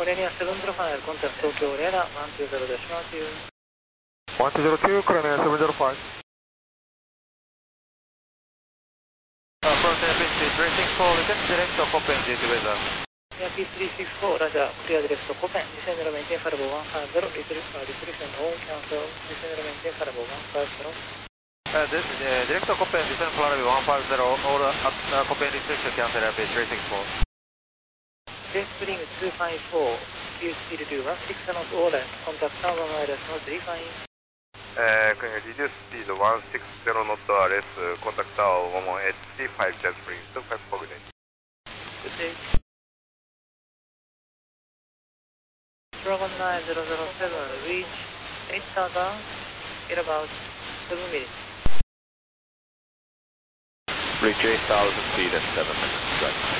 Corellia 70 final, contact Tokyo Radar 120 出しますよ。 102, Corellia 705. From P364, request direct to Copen due to weather. P364, Roger, clear direct to Copen, descend and maintain Farabo 150, restriction all, cancel, descend and maintain Farabo 150. This direct to Copen, descend Farabo 150, all at Copen restriction cancel P364. J Spring 254, view speed to 16 knots order, contact Tower minus not refine. Reduce speed 160 knot RS, contact tower 118, 5 jet spring, 25 coordinate. Good day. Dragon 9007, reach 8000 in about 7 minutes. Reach 8,000 feet in 7 minutes, right.